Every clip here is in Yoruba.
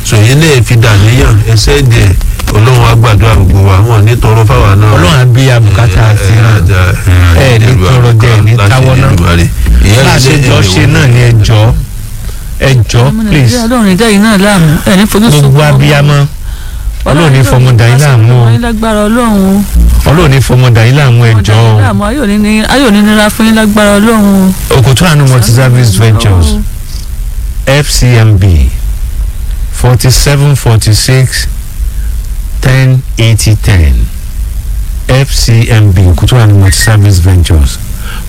sòyìn lè fi dàníyàn ẹsẹ̀ díẹ̀ Ọlọ́run á gbàdúrà gbogbo wa wọn ní tọrọ fáwa náà Ọlọ́run á bí abùkátà àti ẹ ní tọrọ jẹ ní táwọ́ náà láti jọ ṣe náà ní ẹjọ́ please Ọlọ́run ìdá yìí náà láàmú ẹ ní fojú sùn gbogbo abiyamọ Ọlọ́run ní fọmọdà yín láàmú Ọlọ́run ní fọmọdà yín láàmú ẹjọ́ ayọ̀ ní nira fún yín lágbára Ọlọ́run. Òkòtó Àánú Multi-Service Ventures FCMB 4746 108010 FCMB Òkòtó Àánú Multi-Service Ventures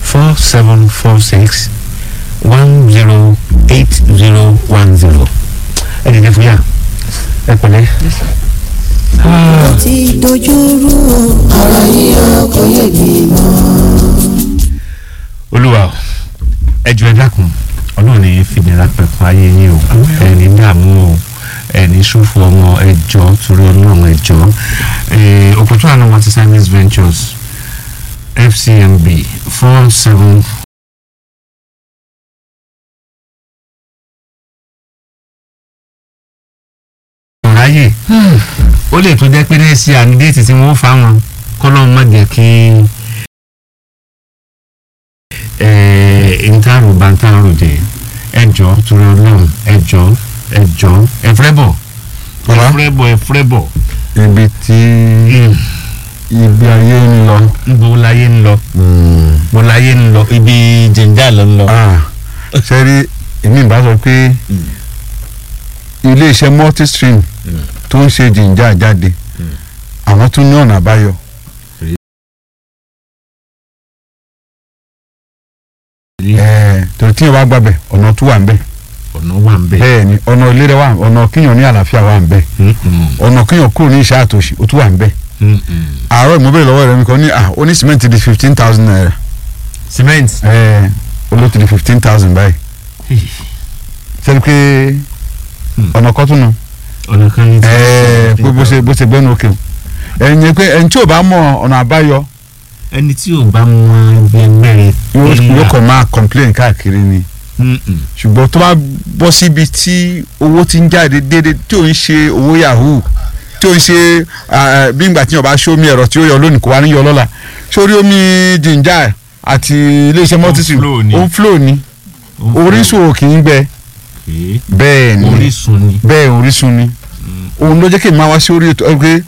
4746 108010 ẹ dìde fún yà ẹ pẹ̀lẹ́. ti dojúrú ọ̀rọ̀ yìí kò yé mi mọ́. Olúwa ẹjọ́ ẹ dákun Ọlọ́run ní fìdíra pẹ̀kun ayé yín o ẹni dààmú o ẹni ṣòfò ọmọ ẹjọ́ torí Ọlọ́run ẹjọ́ Òkòtó Àánú Multi-Service Ventures FCMB 47 ráyè ó lè tó jẹ́ pé ní sí ànídéètì tí wọ́n fà wọn kọ́lọ́run má jẹ́ kí ìntàrò bá ntàrò jẹ ẹjọ́ torí Ọlọ́run ẹjọ́ ẹfrẹ́bọ̀ ibi tí ibi ayé ń lọ níbo láyé ń lọ bó láyé ń lọ ibi jẹ̀ǹjà lọ ń lọ. sẹ́rí èmi ìbá sọ pé iléeṣẹ́ multistream tó ń ṣe jìnjà jáde àwọn tún ní ọ̀nà àbáyọ. torí tí yẹn wá gbàbẹ̀ ọ̀nà tó wà ń bẹ̀. bẹ́ẹ̀ ni ọ̀nà ìlera wà ọ̀nà kíyàn ní àlàáfíà wà ń bẹ̀ ọ̀nà kíyàn kúrò ní iṣẹ́ àtòṣì ó tún wà ń bẹ̀. àárọ̀ ìmọ̀bẹ̀rẹ̀ lọ́wọ́ rẹ̀ mi kan ní ó ní cement di 15,000 naira. cement. olóòtú di 15,000 báyìí. sẹ́ni pé ọ̀nà kan tún nù. ọ̀nà kan ní. pé bó ṣe gbẹ́nu òkè ẹ̀yìn pé ẹni tí ò bá mọ ọ̀nà àbáyọ. ẹni tí ò bá mọ ẹgbẹ́ mẹ́rin. yóò kàn máa complain káàkiri ni. ṣùgbọ́n tó bá bọ́ síbi tí owó ti ń jáde déédéé tí ò ń ṣe owó yahoo tí ò ń ṣe bí ìgbà tí yóò bá ṣó omi ẹ̀rọ tí ó yọ lónìí kó wá ní yọ lọ́la sórí omi jìnjà àti iléeṣẹ́ multistream ó ń flow ni orísun ò kì í gbẹ bẹ́ẹ̀ ni orísun ni òun ló jẹ́ kí n máa wá sí orí ètò ẹgbẹ́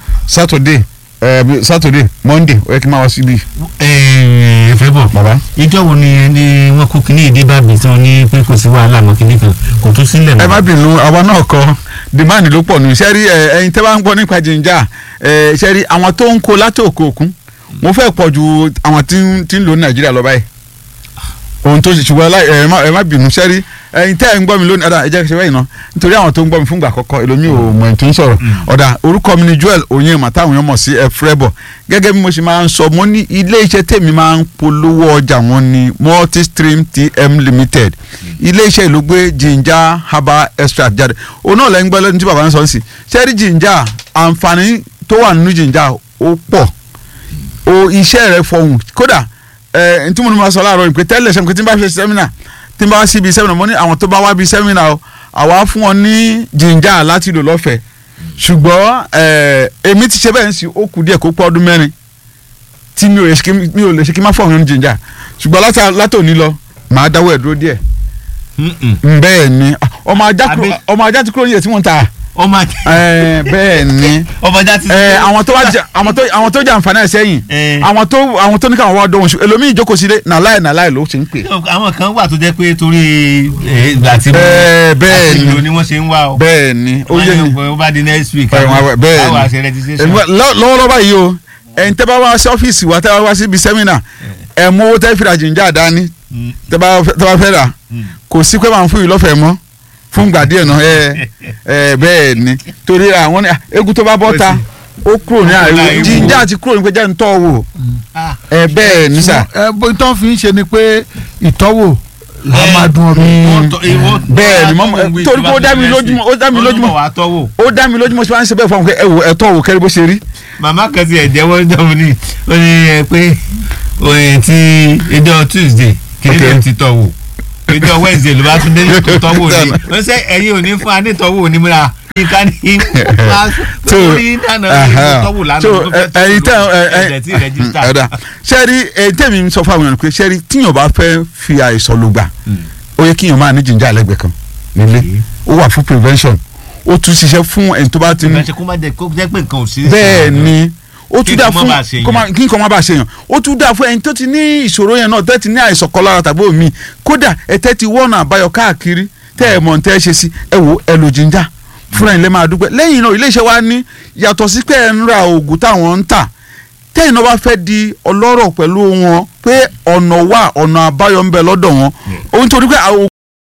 Saturday Monday ó yẹ kí n máa wá síbi. Fẹ́bọ̀ bàbá ìjọ wo ni wọ́n kó kíní ìdí bábí tí wọ́n ní pé kò sí wàhálà mọ́ kíní kan kò tún sílẹ̀ mọ́. ẹ má bínú àwa náà kọ demand ló pọ̀ nù sẹ́rí ẹ̀yin tẹ́ bá ń gbọ́ nípa jìnjà sẹ́rí àwọn tó ń kó láti òkè òkun mo fẹ́ pọ̀ ju àwọn tí ń lò ní Nàìjíríà lọ báyìí ohun tó ṣe ṣùgbọ́n ẹ má bínú sẹ́rí ẹ̀yin tẹ́ ẹ̀ ń gbọ́ mi lónìí ọ̀dà ẹ jẹ́ kí ṣe bẹ́ẹ̀ náà nítorí àwọn tó ń gbọ́ mi fúngbà àkọ́kọ́ èlòmí ò mọ̀ ẹ̀ tó ń sọ̀rọ̀ ọ̀dà orúkọ mi ni Joel Onyema táwọn èèyàn mọ̀ sí ẹ̀frẹ́bọ̀ gẹ́gẹ́ bí mo ṣe máa ń sọ mo ní ilé iṣẹ́ tèmi máa ń polówó ọjà wọn ní Multistream TM Limited ilé iṣẹ́ ìlú gbé ginger herbal extract jáde òun náà lẹ́yìn gbọ́ lẹ́nu tí bàbá ń sọ sí sẹ́rí ginger àǹfààní tó wà nínú ginger ó pọ̀ iṣẹ́ rẹ̀ fọhùn kódà ntí mo ní ma sọ láàárọ̀ ìpè tẹ́lẹ̀ ṣe tí n bá fi sẹ́mínà tí n bá wá sí ibi sẹ́mínà mo ní àwọn tó bá wá bí sẹ́mínà o àwa fún wọn ní jìnjà láti lò lọ́fẹ̀ẹ́ ṣùgbọ́n èmi ti ṣe bẹ́ẹ̀ ń sìn ó kù díẹ̀ kó pọ̀ ọdún mẹ́rin tí mi ò lè ṣe kí n má fọ̀ wọn ní jìnjà ṣùgbọ́n látòní lọ màá dáwọ́ ẹ̀ dúró díẹ̀ bẹ́ẹ̀ ni ọmọ ajá ti kúrò ní ẹ̀ tí wọ́n ń ta bẹ́ẹ̀ ni àwọn tó jẹ àǹfààní ẹ̀ sẹ́yìn àwọn tó ní káwọn wá dọ̀wọ̀n ṣùgbọ́n ẹlòmíì jókòó sílé nàláì ló ṣe ń pè. àwọn kan wà tó jẹ́ pé torí ìgbà tí mo ní wọ́n ṣe ń wá o. bẹ́ẹ̀ ni ó yẹ ni ó bá di next week àwọn àṣẹ registration. lọ́wọ́lọ́wọ́ báyìí o ẹ̀yin tẹ́ bá wá sí ọ́fíìsì wa tẹ́ bá wá síbi sẹ́mínà ẹ̀ mú owó tẹ́ fi ra jìnjà dání tẹ́ bá fẹ́ rà kò sí pé máa ń fún yìí lọ́fẹ̀ẹ́ mọ́ fún gbà díẹ̀ náà bẹ́ẹ̀ ni torí àwọn egun tó bá bọ́ ta ó kúrò ní àìwò jíjà àti kúrò ní pé jẹ́ ntọ́ wò bẹ́ẹ̀ ní sà. ìtọ́ fi ń ṣe ni pé ìtọ́wò amadun ọdún. bẹ́ẹ̀ ni torí pé ó dá mi lójúmọ́ ó dá mi lójúmọ́ ṣe máa ń ṣe bẹ́ẹ̀ fún àwọn ẹ̀tọ́ wò kẹ́rì bó ṣe rí. màmá kan ti ẹ̀jẹ̀ wọ́n dọ̀mù ní ó ní pé ti ìjọ Tuesday kìnìún ti tọ̀ wò ìjọ Wednesday ló bá tún dé ní tọ́wọ́ ni wọ́n ṣe ẹ̀yin ò ní fún wa ní tọ́wọ́ onímúra ìkànnì torí dáná tọ́wò lánàá tó fẹ́ tó ẹ̀jẹ̀ tí rẹ́gísítà. sẹ́rí tẹ́mi sọ fún àwọn ènìyàn pé sẹ́rí tíyàn bá fẹ́ fi àìsàn ló gbà ó yẹ kíyàn máa ní jìnjà lẹ́gbẹ̀ẹ́ kan nílé ó wà fún prevention ó tún ṣiṣẹ́ fún ẹni tó bá ti ní. prevention kó má jẹ́ pé nǹkan ò sí. bẹ́ẹ̀ ni ó tún dá fún kí nǹkan má bàa ṣe yàn ó tún dá fún ẹni tó ti ní ìṣòro yẹn náà tẹ́ ti ní àìsàn kan lára tàbí omi kódà ẹ tẹ́ ti wọ́nà àbáyọ káàkiri tẹ́ ẹ mọ̀ tẹ́ ẹ ṣe sí ẹ wò ẹ lò jíjà fúnra ẹ̀ lẹ́ máa dúpẹ́ lẹ́yìn náà iléeṣẹ́ wa ní yàtọ̀ sí pé ẹ ń ra oògùn táwọn ń tà tẹ́yìn náà bá fẹ́ di ọlọ́rọ̀ pẹ̀lú wọn pé ọ̀nà àbáyọ ń bẹ lọ́dọ̀ wọn ohun tó ní pé